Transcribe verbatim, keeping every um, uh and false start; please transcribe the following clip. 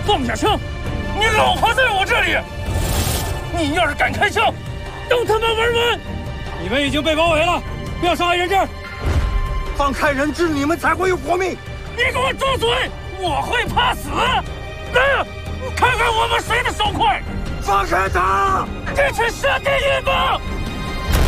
放下枪！你老婆在我这里，你要是敢开枪，等他们玩完！你们已经被包围了，不要伤害人质。 放开人质，你们才会有活命！ 你给我住嘴！我会怕死？来，看看我们谁的手快！ 放开他！ 这去射地狱吧！